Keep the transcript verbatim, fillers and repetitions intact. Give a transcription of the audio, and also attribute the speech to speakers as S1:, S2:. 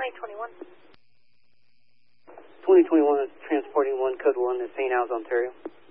S1: twenty twenty-one.
S2: twenty twenty-one is transporting one, code one to Saint Albans, Ontario.